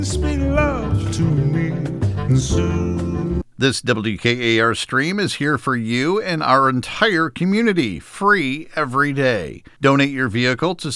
Speak love to me soon. This WKAR stream is here for you and our entire community, free every day. Donate your vehicle to